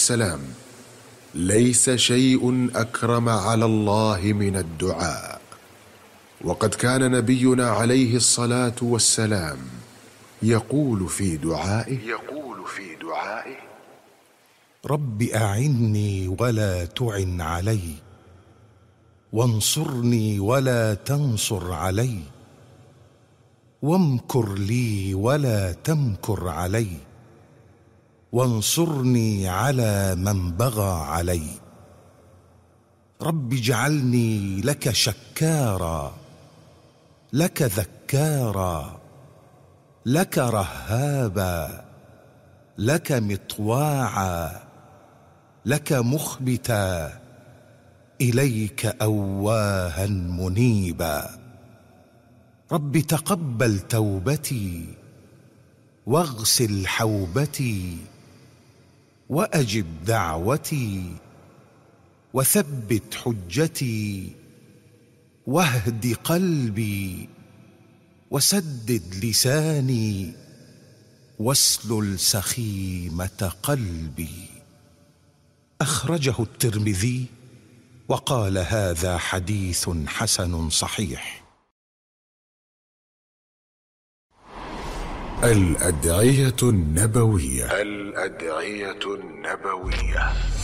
والسلام: ليس شيء أكرم على الله من الدعاء. وقد كان نبينا عليه الصلاة والسلام يقول في دعائه: رب أعني ولا تعن علي، وانصرني ولا تنصر علي، وامكر لي ولا تمكر علي، وانصرني على من بغى علي. رب اجعلني لك شكارا، لك ذكارا، لك رهابا، لك مطواعا، لك مخبتا، إليك أواها منيبا. رب تقبل توبتي، واغسل حوبتي، وأجب دعوتي، وثبت حجتي، واهد قلبي، وسدد لساني، واسلل سخيمة قلبي. أخرجه الترمذي وقال: هذا حديث حسن صحيح. الأدعية النبوية.